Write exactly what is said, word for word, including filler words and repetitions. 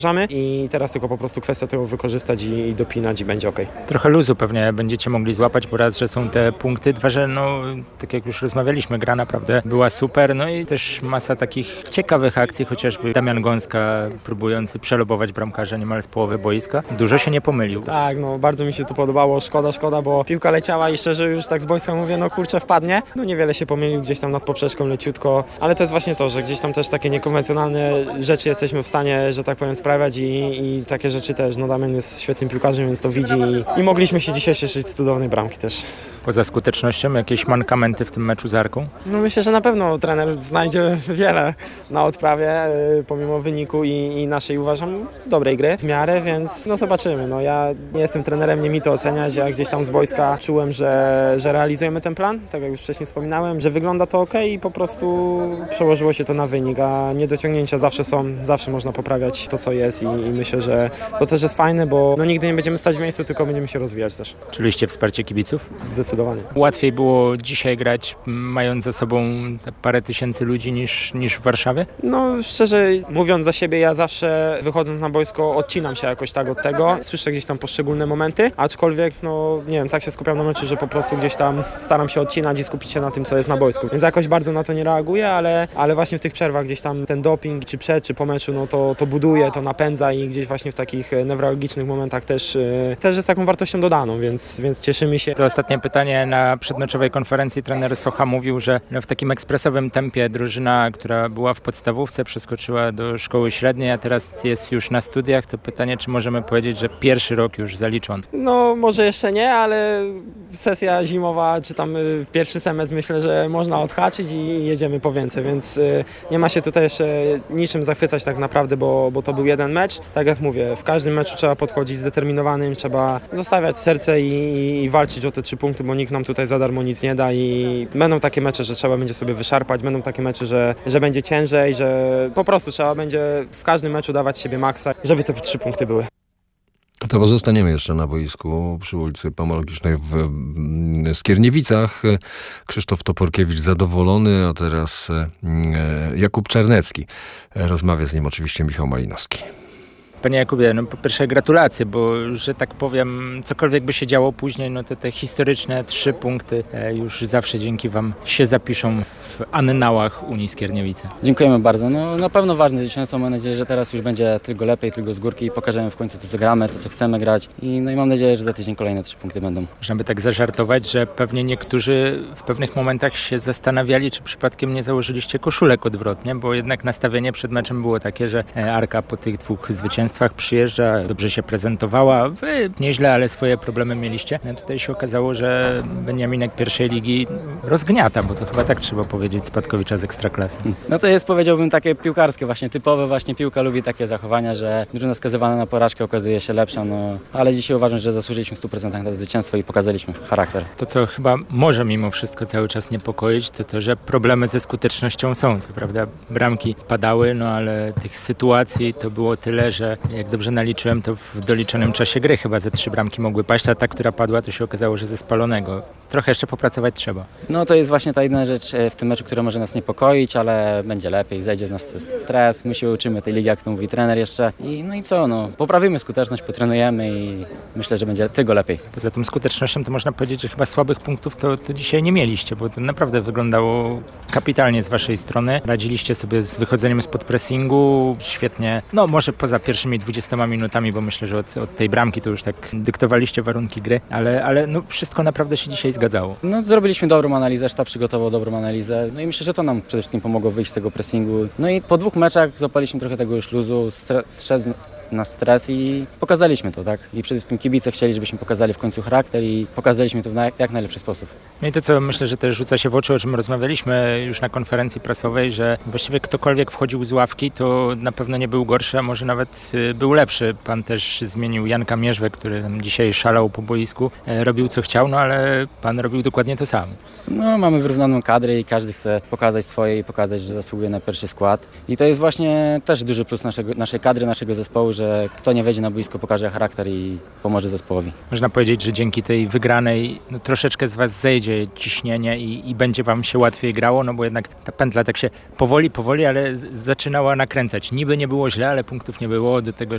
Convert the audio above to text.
I teraz tylko po prostu kwestia tego wykorzystać i, i dopinać i będzie ok. Trochę luzu pewnie będziecie mogli złapać, bo raz, że są te punkty, dwa, że no, tak jak już rozmawialiśmy, gra naprawdę była super, no i też masa takich ciekawych akcji, chociażby Damian Gąska próbujący przelobować bramkarza niemal z połowy boiska. Dużo się nie pomylił. Tak, no bardzo mi się to podobało, szkoda, szkoda, bo piłka leciała i szczerze już tak z boiska mówię, no kurczę, wpadnie. No niewiele się pomylił, gdzieś tam nad poprzeczką leciutko, ale to jest właśnie to, że gdzieś tam też takie niekonwencjonalne rzeczy jesteśmy w stanie, że tak powiem, sprawiać I, i takie rzeczy też. No Damian jest świetnym piłkarzem, więc to widzi i, i mogliśmy się dzisiaj cieszyć z cudownej bramki też. Poza skutecznością jakieś mankamenty w tym meczu z Arką? No myślę, że na pewno trener znajdzie wiele na odprawie, yy, pomimo wyniku i, i naszej, uważam, dobrej gry w miarę, więc no zobaczymy. No ja nie jestem trenerem, nie mi to oceniać, ja gdzieś tam z boiska czułem, że, że realizujemy ten plan, tak jak już wcześniej wspominałem, że wygląda to ok i po prostu przełożyło się to na wynik, a niedociągnięcia zawsze są, zawsze można poprawiać to, co jest i, i myślę, że to też jest fajne, bo no nigdy nie będziemy stać w miejscu, tylko będziemy się rozwijać też. Czuliście wsparcie kibiców? Zdecydowanie. Łatwiej było dzisiaj grać, mając za sobą parę tysięcy ludzi niż, niż w Warszawie? No szczerze mówiąc za siebie, ja zawsze wychodząc na boisko odcinam się jakoś tak od tego. Słyszę gdzieś tam poszczególne momenty, aczkolwiek no nie wiem, tak się skupiam na meczu, że po prostu gdzieś tam staram się odcinać i skupić się na tym, co jest na boisku. Więc jakoś bardzo na to nie reaguję, ale, ale właśnie w tych przerwach gdzieś tam ten doping, czy przed, czy po meczu, no to, to buduje, to napędza i gdzieś właśnie w takich newralgicznych momentach też, też jest taką wartością dodaną, więc, więc cieszymy się. To ostatnie pytanie. Na przedmeczowej konferencji trener Socha mówił, że w takim ekspresowym tempie drużyna, która była w podstawówce, przeskoczyła do szkoły średniej, a teraz jest już na studiach. To pytanie, czy możemy powiedzieć, że pierwszy rok już zaliczony? No może jeszcze nie, ale sesja zimowa, czy tam pierwszy semestr myślę, że można odhaczyć i jedziemy po więcej, więc nie ma się tutaj jeszcze niczym zachwycać tak naprawdę, bo, bo to był jeden mecz. Tak jak mówię, w każdym meczu trzeba podchodzić zdeterminowanym, trzeba zostawiać serce i, i walczyć o te trzy punkty, bo nikt nam tutaj za darmo nic nie da i będą takie mecze, że trzeba będzie sobie wyszarpać, będą takie mecze, że, że będzie ciężej, że po prostu trzeba będzie w każdym meczu dawać siebie maksa, żeby te trzy punkty były. To pozostaniemy jeszcze na boisku przy ulicy Pomologicznej w Skierniewicach. Krzysztof Toporkiewicz zadowolony, a teraz Jakub Czarnecki. Rozmawia z nim oczywiście Michał Malinowski. Panie Jakubie, no po pierwsze gratulacje, bo że tak powiem, cokolwiek by się działo później, no to te historyczne trzy punkty już zawsze dzięki Wam się zapiszą w annałach Unii Skierniewice. Dziękujemy bardzo. No na pewno ważne zwycięstwo. Mam nadzieję, że teraz już będzie tylko lepiej, tylko z górki i pokażemy w końcu to, co gramy, to, co chcemy grać. I, no i mam nadzieję, że za tydzień kolejne trzy punkty będą. Można by tak zażartować, że pewnie niektórzy w pewnych momentach się zastanawiali, czy przypadkiem nie założyliście koszulek odwrotnie, bo jednak nastawienie przed meczem było takie, że Arka po tych dwóch zwycięstwach przyjeżdża, dobrze się prezentowała. Wy nieźle, ale swoje problemy mieliście. No tutaj się okazało, że Beniaminek pierwszej ligi rozgniata, bo to chyba tak trzeba powiedzieć, Spadkowicza z Ekstraklasy. No to jest, powiedziałbym, takie piłkarskie właśnie, typowe właśnie piłka lubi takie zachowania, że drużyna skazywana na porażkę okazuje się lepsza, no ale dzisiaj uważam, że zasłużyliśmy w stu procentach na zwycięstwo i pokazaliśmy charakter. To, co chyba może mimo wszystko cały czas niepokoić, to to, że problemy ze skutecznością są. Co prawda bramki padały, no ale tych sytuacji to było tyle, że jak dobrze naliczyłem, to w doliczonym czasie gry chyba ze trzy bramki mogły paść, a ta, która padła, to się okazało, że ze spalonego. Trochę jeszcze popracować trzeba. No to jest właśnie ta jedna rzecz w tym meczu, która może nas niepokoić, ale będzie lepiej, zejdzie z nas stres, my się uczymy tej ligi, jak to mówi trener jeszcze. I no i co, no poprawimy skuteczność, potrenujemy i myślę, że będzie tylko lepiej. Poza tą skutecznością to można powiedzieć, że chyba słabych punktów to, to dzisiaj nie mieliście, bo to naprawdę wyglądało kapitalnie z waszej strony. Radziliście sobie z wychodzeniem spod pressingu, świetnie, no może poza pierwszymi dwudziestoma minutami, bo myślę, że od, od tej bramki to już tak dyktowaliście warunki gry, ale, ale no wszystko naprawdę się dzisiaj zgadzało. No zrobiliśmy dobrą analizę, sztab przygotował dobrą analizę, no i myślę, że to nam przede wszystkim pomogło wyjść z tego pressingu. No i po dwóch meczach złapaliśmy trochę tego już luzu, stre- na stres i pokazaliśmy to, tak? I przede wszystkim kibice chcieli, żebyśmy pokazali w końcu charakter i pokazaliśmy to w jak, jak najlepszy sposób. No i to, co myślę, że też rzuca się w oczy, o czym rozmawialiśmy już na konferencji prasowej, że właściwie ktokolwiek wchodził z ławki, to na pewno nie był gorszy, a może nawet był lepszy. Pan też zmienił Janka Mierzwę, który tam dzisiaj szalał po boisku, robił co chciał, no ale pan robił dokładnie to samo. No mamy wyrównaną kadrę i każdy chce pokazać swoje i pokazać, że zasługuje na pierwszy skład. I to jest właśnie też duży plus naszego, naszej kadry, naszego zespołu, że że kto nie wejdzie na boisko, pokaże charakter i pomoże zespołowi. Można powiedzieć, że dzięki tej wygranej no, troszeczkę z was zejdzie ciśnienie i, i będzie wam się łatwiej grało, no bo jednak ta pętla tak się powoli, powoli, ale z- zaczynała nakręcać. Niby nie było źle, ale punktów nie było, do tego